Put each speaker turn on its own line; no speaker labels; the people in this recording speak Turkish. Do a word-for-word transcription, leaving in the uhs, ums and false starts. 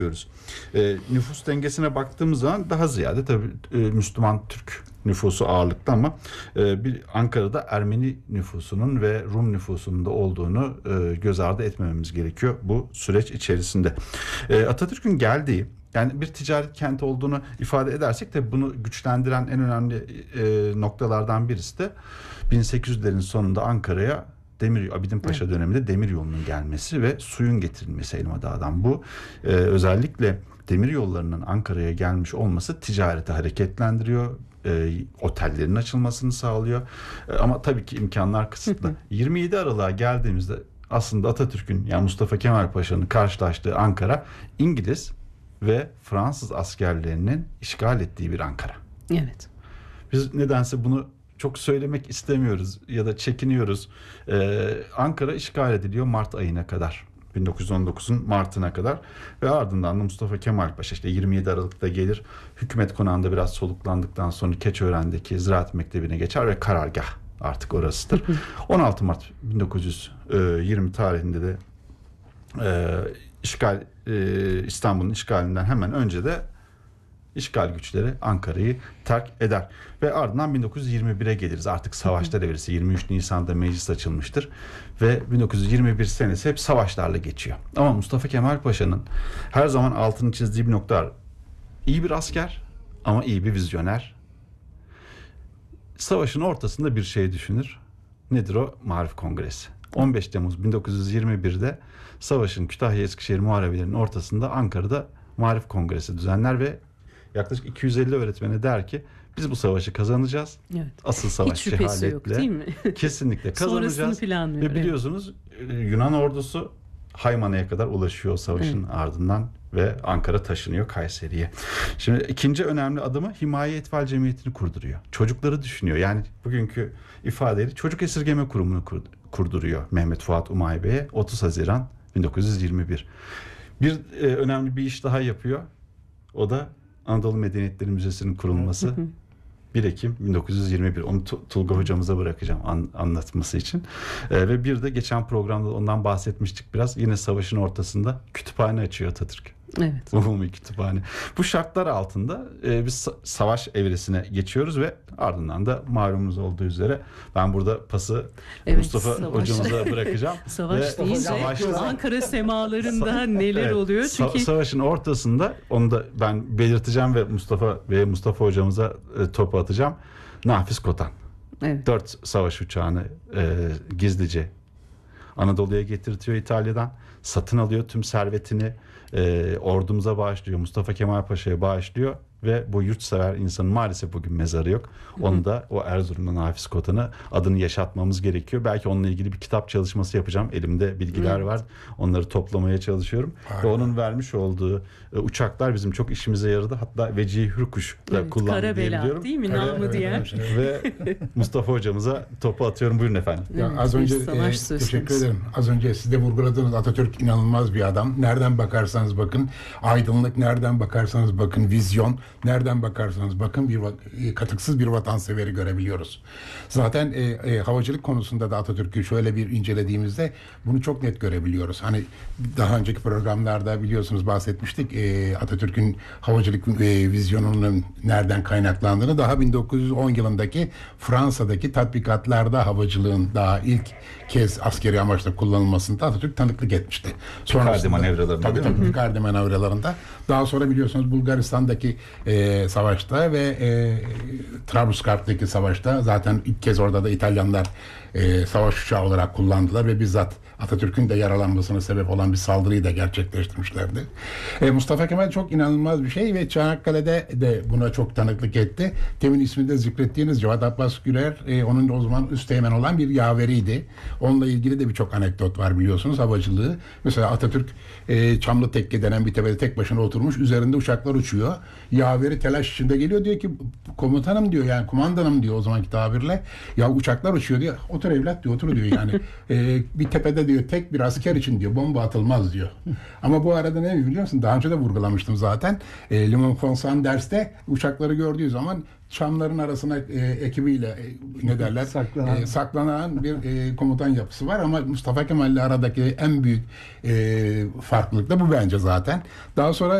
E, nüfus dengesine baktığımız zaman daha ziyade tabii e, Müslüman Türk nüfusu ağırlıklı ama e, bir Ankara'da Ermeni nüfusunun ve Rum nüfusunun da olduğunu e, göz ardı etmememiz gerekiyor bu süreç içerisinde. E, Atatürk'ün geldiği, yani bir ticaret kenti olduğunu ifade edersek de bunu güçlendiren en önemli e, noktalardan birisi de bin sekiz yüzlerin sonunda Ankara'ya Demir Abidin Paşa evet. döneminde demiryolunun gelmesi ve suyun getirilmesi Elmadağ'dan. Bu e, özellikle demiryollarının Ankara'ya gelmiş olması ticareti hareketlendiriyor. E, otellerin açılmasını sağlıyor. E, ama tabii ki imkanlar kısıtlı. yirmi yedi Aralık'a geldiğimizde aslında Atatürk'ün, yani Mustafa Kemal Paşa'nın karşılaştığı Ankara İngiliz ve Fransız askerlerinin işgal ettiği bir Ankara.
Evet.
Biz nedense bunu çok söylemek istemiyoruz ya da çekiniyoruz. Ee, Ankara işgal ediliyor Mart ayına kadar. bin dokuz yüz on dokuzun Mart'ına kadar ve ardından da Mustafa Kemal Paşa işte yirmi yedi Aralık'ta gelir. Hükümet konağında biraz soluklandıktan sonra Keçiören'deki Ziraat Mektebi'ne geçer ve karargah artık orasıdır. on altı Mart bin dokuz yüz yirmi tarihinde de e, işgal e, İstanbul'un işgalinden hemen önce de İşgal güçleri Ankara'yı terk eder. Ve ardından bin dokuz yüz yirmi bire geliriz. Artık savaşlar evresi. yirmi üç Nisan'da meclis açılmıştır. Ve bin dokuz yüz yirmi bir senesi hep savaşlarla geçiyor. Ama Mustafa Kemal Paşa'nın her zaman altını çizdiği bir nokta var. İyi bir asker ama iyi bir vizyoner. Savaşın ortasında bir şey düşünür. Nedir o? Maarif Kongresi. on beş Temmuz bin dokuz yüz yirmi birde savaşın Kütahya-Eskişehir muharebelerinin ortasında Ankara'da Maarif Kongresi düzenler ve yaklaşık iki yüz elli öğretmene der ki biz bu savaşı kazanacağız.
Evet.
Asıl savaş
hiç şüphesi
cehaletle.
Yok, değil mi?
Kesinlikle kazanacağız. Ve biliyorsunuz evet. Yunan ordusu Haymana'ya kadar ulaşıyor savaşın evet. ardından ve Ankara taşınıyor Kayseri'ye. Şimdi ikinci önemli adımı Himaye Etfal Cemiyeti'ni kurduruyor. Çocukları düşünüyor. Yani bugünkü ifadeyle Çocuk Esirgeme Kurumu'nu kurduruyor Mehmet Fuat Umay Bey'e otuz Haziran bin dokuz yüz yirmi bir. Bir e, önemli bir iş daha yapıyor. O da Anadolu Medeniyetleri Müzesi'nin kurulması. bir Ekim bin dokuz yüz yirmi bir. Onu Tulga hocamıza bırakacağım an, anlatması için. Ee, ve bir de geçen programda ondan bahsetmiştik biraz. Yine savaşın ortasında kütüphane açıyor Atatürk.
Evet.
Umumi kütüphane. Bu şartlar altında e, biz savaş evresine geçiyoruz ve ardından da malumunuz olduğu üzere ben burada pası evet, Mustafa savaş. hocamıza bırakacağım.
Savaş ve deyince savaşta, Ankara semalarında neler evet, oluyor? Çünkü
savaşın ortasında onu da ben belirteceğim ve Mustafa ve Mustafa hocamıza e, topu atacağım. Nafiz Kotan. Evet. Dört savaş uçağını e, gizlice Anadolu'ya getirtiyor İtalya'dan. Satın alıyor tüm servetini. E, ordumuza bağışlıyor. Mustafa Kemal Paşa'ya bağışlıyor. Ve bu yurtsever insanın maalesef bugün mezarı yok. Onu da o Erzurum'dan Nafiz Kotan'ı adını yaşatmamız gerekiyor. Belki onunla ilgili bir kitap çalışması yapacağım. Elimde bilgiler evet. var. Onları toplamaya çalışıyorum. Aynen. Ve onun vermiş olduğu e, uçaklar bizim çok işimize yaradı. Hatta Vecihi Hürkuş da evet, kullandı diyebiliyorum.
Değil mi? Evet, namı evet, diğer.
Evet, evet. Ve Mustafa hocamıza topu atıyorum. Buyurun efendim.
Ya evet, az önce e, teşekkür ederim. Az önce siz de vurguladınız. Atatürk inanılmaz bir adam. Nereden bakarsanız bakın. Aydınlık, nereden bakarsanız bakın. Vizyon. Nereden bakarsanız bakın bir katıksız bir vatanseveri görebiliyoruz. Zaten e, e, havacılık konusunda da Atatürk'ü şöyle bir incelediğimizde bunu çok net görebiliyoruz. Hani daha önceki programlarda biliyorsunuz bahsetmiştik e, Atatürk'ün havacılık e, vizyonunun nereden kaynaklandığını. Daha bin dokuz yüz on yılındaki Fransa'daki tatbikatlarda havacılığın daha ilk kez askeri amaçla kullanılmasında Atatürk tanıklık etmişti.
Picardy manevralarında.
Tabii tabii Picardy manevralarında. Daha sonra biliyorsunuz Bulgaristan'daki e, savaşta ve e, Trablusgarp'taki savaşta zaten ilk kez orada da İtalyanlar e, savaş uçağı olarak kullandılar ve bizzat Atatürk'ün de yaralanmasına sebep olan bir saldırıyı da gerçekleştirmişlerdi. E, Mustafa Kemal çok inanılmaz bir şey ve Çanakkale'de de buna çok tanıklık etti. Temin isminde zikrettiğiniz Cevat Abbas Güler e, onun o zaman üsteğmen olan bir yaveriydi. Onunla ilgili de birçok anekdot var biliyorsunuz havacılığı. Mesela Atatürk e, Çamlı Tekke denen bir tepede tek başına oturmuş. Üzerinde uçaklar uçuyor. Yaveri telaş içinde geliyor diyor ki komutanım diyor yani kumandanım diyor o zamanki tabirle. Ya uçaklar uçuyor diyor. Otur evlat diyor otur diyor yani. e, bir tepede diyor tek bir asker için diyor bomba atılmaz diyor. Ama bu arada ne biliyor musun? Daha önce de vurgulamıştım zaten. E, Limon Fonsan derste uçakları gördüğü zaman Çamların arasına e, ekibiyle e, ne derler
Saklanan.
e, saklanan bir e, komutan yapısı var ama Mustafa Kemal'le aradaki en büyük e, farklılık da bu bence zaten. Daha sonra